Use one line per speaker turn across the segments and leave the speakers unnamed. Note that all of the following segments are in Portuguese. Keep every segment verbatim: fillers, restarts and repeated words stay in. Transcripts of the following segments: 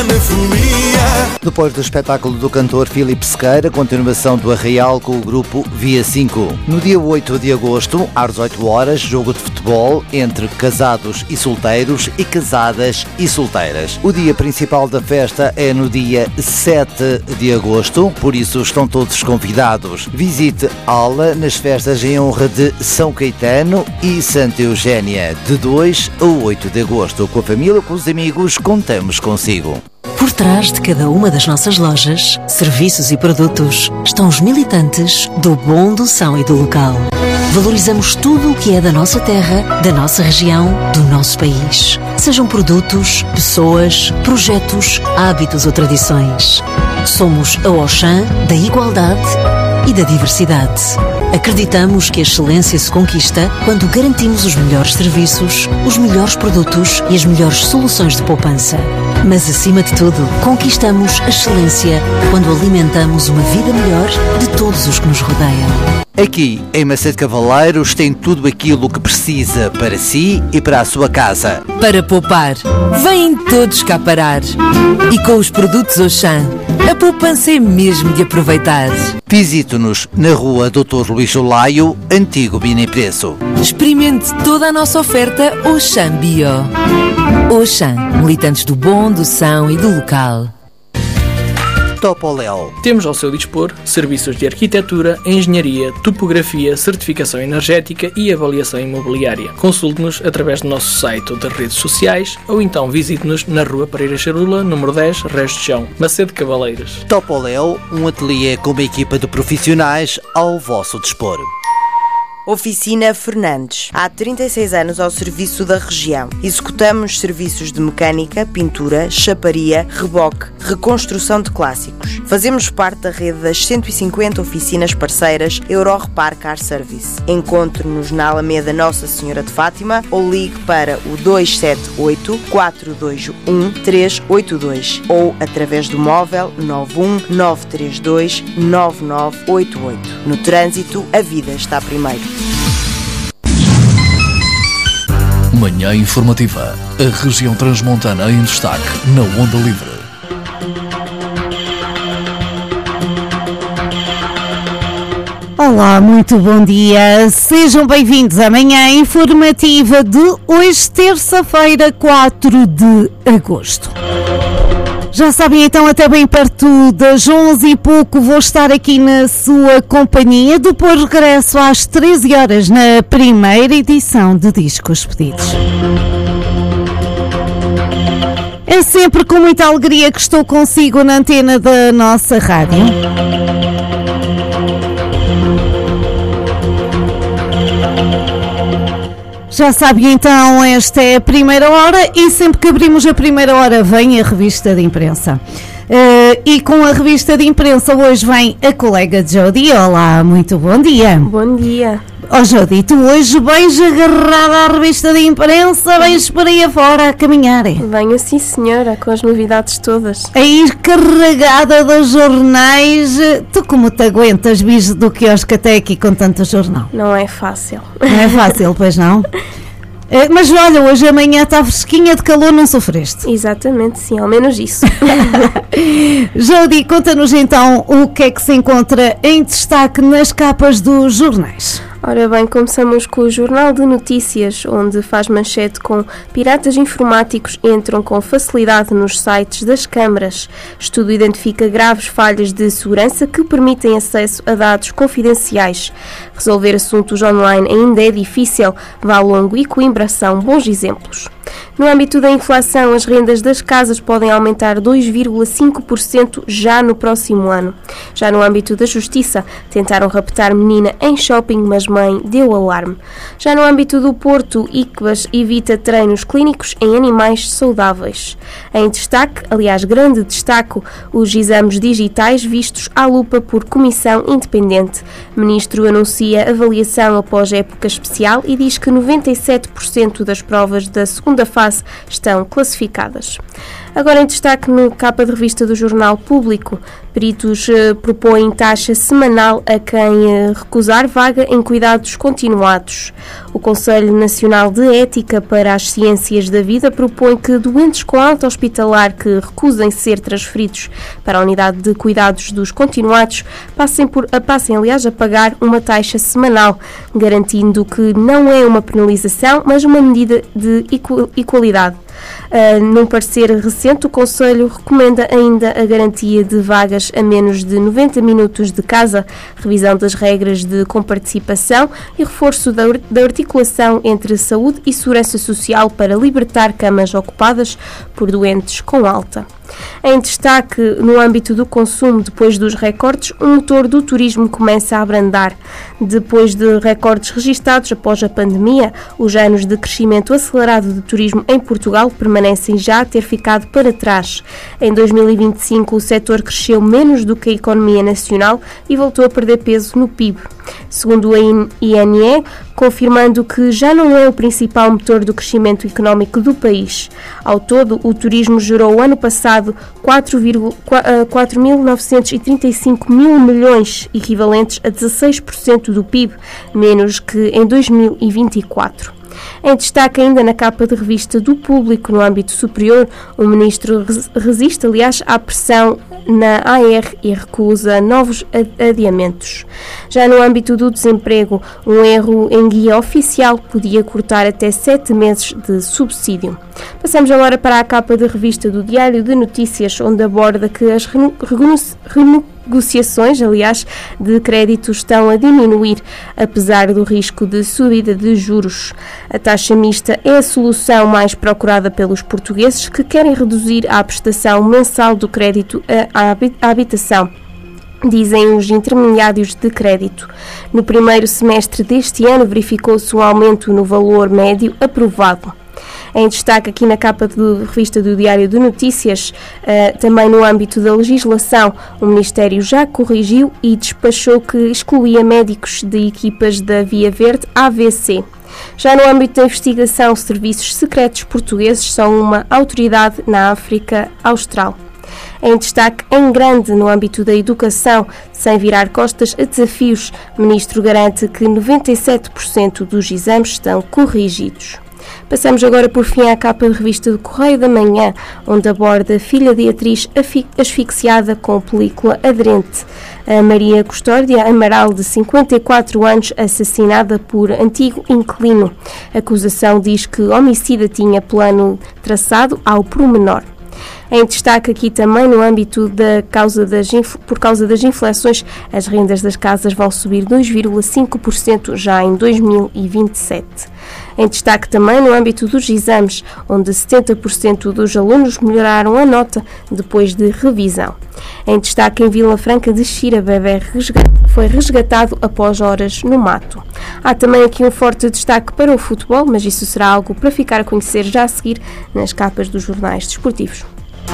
Depois do espetáculo do cantor Filipe Sequeira, continuação do Arraial com o grupo Via cinco. No dia oito de agosto, às dezoito horas, jogo de futebol entre casados e solteiros e casadas e solteiras. O dia principal da festa é no dia sete de agosto, por isso estão todos convidados. Visite a aula nas festas em honra de São Caetano e Santa Eugénia, de dois a oito de agosto. Com a família, com os amigos, contamos consigo.
Por trás de cada uma das nossas lojas, serviços e produtos estão os militantes do bom, do são e do local. Valorizamos tudo o que é da nossa terra, da nossa região, do nosso país. Sejam produtos, pessoas, projetos, hábitos ou tradições. Somos a Auchan da igualdade e da diversidade. Acreditamos que a excelência se conquista quando garantimos os melhores serviços, os melhores produtos e as melhores soluções de poupança. Mas, acima de tudo, conquistamos a excelência quando alimentamos uma vida melhor de todos os que nos rodeiam.
Aqui, em Macedo Cavaleiros, tem tudo aquilo que precisa para si e para a sua casa.
Para poupar, vêm todos cá parar. E com os produtos Auchan, a poupança é mesmo de aproveitar.
Visite-nos na rua doutor Luís Olaio, antigo Bini Preço.
Experimente toda a nossa oferta Auchan Bio. Auchan, militantes do bom, do são e do local.
Topoléu.
Temos ao seu dispor serviços de arquitetura, engenharia, topografia, certificação energética e avaliação imobiliária. Consulte-nos através do nosso site ou das redes sociais ou então visite-nos na rua Pereira Charula, número dez, Resto de Chão, Macedo Cavaleiros.
Topoléu, um ateliê com uma equipa de profissionais ao vosso dispor.
Oficina Fernandes. Há trinta e seis anos ao serviço da região. Executamos serviços de mecânica, pintura, chaparia, reboque, reconstrução de clássicos. Fazemos parte da rede das cento e cinquenta oficinas parceiras Euro Repar Car Service. Encontre-nos na Alameda Nossa Senhora de Fátima ou ligue para o dois sete oito, quatro dois um, três oito dois ou através do móvel nove um nove três dois nove nove oito oito. No trânsito, a vida está primeiro.
Manhã Informativa. A região transmontana em destaque na Onda Livre.
Olá, muito bom dia. Sejam bem-vindos à Manhã Informativa de hoje, terça-feira, quatro de agosto. Já sabem, então, até bem perto das onze e pouco vou estar aqui na sua companhia. Depois regresso às treze horas na primeira edição de Discos Pedidos. É sempre com muita alegria que estou consigo na antena da nossa rádio. Já sabem, então, esta é a primeira hora e sempre que abrimos a primeira hora vem a revista de imprensa. Uh, e com a revista de imprensa hoje vem a colega Jody. Olá, muito bom dia.
Bom dia.
Oh Jody, tu hoje vens agarrada à revista de imprensa, vens por aí afora a caminhar.
Venho sim senhora, com as novidades todas.
Aí carregada dos jornais. Tu como te aguentas, bicho do quiosque até aqui com tanto jornal?
Não é fácil.
Não é fácil, pois não? Mas olha, hoje amanhã está fresquinha, de calor não sofreste.
Exatamente, sim, ao menos isso.
Jody, conta-nos então o que é que se encontra em destaque nas capas dos jornais.
Ora bem, começamos com o Jornal de Notícias, onde faz manchete com piratas informáticos entram com facilidade nos sites das câmaras. Estudo identifica graves falhas de segurança que permitem acesso a dados confidenciais. Resolver assuntos online ainda é difícil. Valongo e Coimbra são bons exemplos. No âmbito da inflação, as rendas das casas podem aumentar dois vírgula cinco por cento já no próximo ano. Já no âmbito da justiça, tentaram raptar menina em shopping, mas mãe deu alarme. Já no âmbito do Porto, ICBAS evita treinos clínicos em animais saudáveis. Em destaque, aliás grande destaque, os exames digitais vistos à lupa por comissão independente. Ministro anuncia avaliação após época especial e diz que noventa e sete por cento das provas da segunda segunda fase estão classificadas. Agora em destaque no capa de revista do Jornal Público, peritos eh, propõem taxa semanal a quem eh, recusar vaga em cuidados continuados. O Conselho Nacional de Ética para as Ciências da Vida propõe que doentes com alta hospitalar que recusem ser transferidos para a unidade de cuidados dos continuados passem, por, passem aliás, a pagar uma taxa semanal, garantindo que não é uma penalização, mas uma medida de igualdade. Uh, num parecer recente, o Conselho recomenda ainda a garantia de vagas a menos de noventa minutos de casa, revisão das regras de comparticipação e reforço da, da articulação entre saúde e segurança social para libertar camas ocupadas por doentes com alta. Em destaque, no âmbito do consumo, depois dos recordes, o motor do turismo começa a abrandar. Depois de recordes registados após a pandemia, os anos de crescimento acelerado de turismo em Portugal permanecem já a ter ficado para trás. Em dois mil e vinte e cinco, o setor cresceu menos do que a economia nacional e voltou a perder peso no P I B. Segundo o I N E, confirmando que já não é o principal motor do crescimento económico do país. Ao todo, o turismo gerou ano passado quatro mil novecentos e trinta e cinco mil milhões, equivalentes a dezasseis por cento do P I B, menos que em dois mil e vinte e quatro. Em destaque ainda na capa de revista do Público, no âmbito superior, o ministro resiste, aliás, à pressão na A R e recusa novos adiamentos. Já no âmbito do desemprego, um erro em guia oficial podia cortar até sete meses de subsídio. Passamos agora para a capa de revista do Diário de Notícias, onde aborda que as renegociações, aliás, de crédito estão a diminuir, apesar do risco de subida de juros. A taxa mista é a solução mais procurada pelos portugueses que querem reduzir a prestação mensal do crédito à habitação, dizem os intermediários de crédito. No primeiro semestre deste ano verificou-se um aumento no valor médio aprovado. Em destaque aqui na capa de revista do Diário de Notícias, uh, também no âmbito da legislação, o Ministério já corrigiu e despachou que excluía médicos de equipas da Via Verde A V C. Já no âmbito da investigação, serviços secretos portugueses são uma autoridade na África Austral. Em destaque em grande no âmbito da educação, sem virar costas a desafios, o Ministro garante que noventa e sete por cento dos exames estão corrigidos. Passamos agora por fim à capa de revista do Correio da Manhã, onde aborda a filha de atriz asfixiada com película aderente. A Maria Custódia Amaral, de cinquenta e quatro anos, assassinada por antigo inquilino. A acusação diz que o homicida tinha plano traçado ao pormenor. Em destaque aqui também no âmbito da causa das, por causa das inflações, as rendas das casas vão subir dois vírgula cinco por cento já em dois mil e vinte e sete. Em destaque também no âmbito dos exames, onde setenta por cento dos alunos melhoraram a nota depois de revisão. Em destaque em Vila Franca de Xira, bebé foi resgatado após horas no mato. Há também aqui um forte destaque para o futebol, mas isso será algo para ficar a conhecer já a seguir nas capas dos jornais desportivos.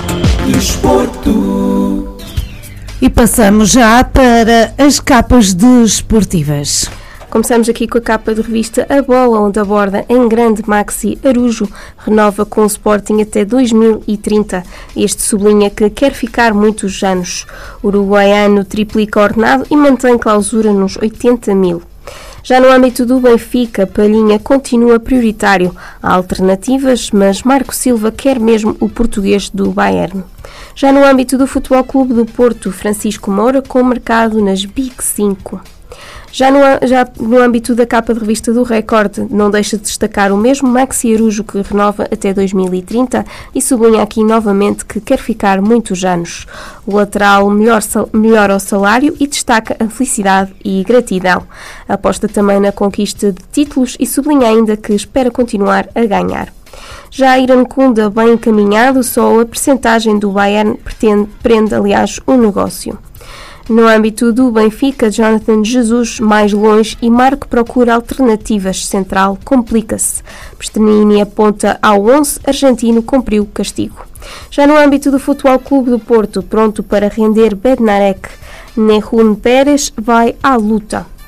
Desporto. E passamos já para as capas desportivas.
Começamos aqui com a capa de revista A Bola, onde aborda em grande Maxi Arujo, renova com o Sporting até dois mil e trinta. Este sublinha que quer ficar muitos anos. O uruguaiano triplica ordenado e mantém clausura nos oitenta mil. Já no âmbito do Benfica, Palhinha continua prioritário. Há alternativas, mas Marco Silva quer mesmo o português do Bayern. Já no âmbito do Futebol Clube do Porto, Francisco Moura com mercado nas Big cinco. Já no, já no âmbito da capa de revista do Record, não deixa de destacar o mesmo Maxi Arujo, que renova até dois mil e trinta e sublinha aqui novamente que quer ficar muitos anos. O lateral melhor, melhora o salário e destaca a felicidade e gratidão. Aposta também na conquista de títulos e sublinha ainda que espera continuar a ganhar. Já Irankunda, bem encaminhado, só a percentagem do Bayern pretende, prende, aliás, o negócio. No âmbito do Benfica, Jonathan Jesus mais longe e Marco procura alternativas. Central complica-se. Pestanini aponta ao onze, argentino cumpriu o castigo. Já no âmbito do Futebol Clube do Porto, pronto para render Bednarek, Nehun Pérez vai à luta.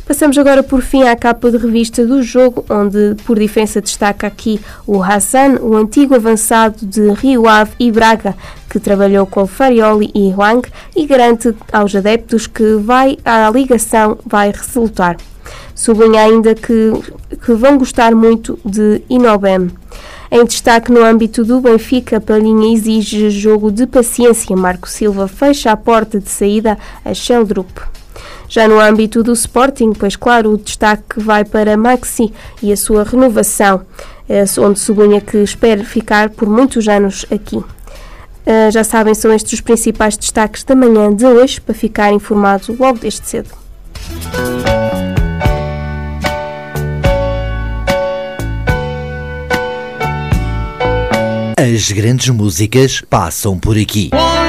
Passamos agora por fim à capa de revista do jogo, onde por diferença destaca aqui o Hassan, o antigo avançado de Rio Ave e Braga, que trabalhou com Farioli e Huang, e garante aos adeptos que vai, a ligação vai resultar. Sublinha ainda que, que vão gostar muito de Inobem. Em destaque no âmbito do Benfica, Palhinha exige jogo de paciência. Marco Silva fecha a porta de saída a Sheldrup. Já no âmbito do Sporting, pois claro, o destaque vai para Maxi e a sua renovação, onde sublinha que espera ficar por muitos anos aqui. Uh, já sabem, são estes os principais destaques da manhã de hoje, para ficar informado logo desde cedo.
As grandes músicas passam por aqui.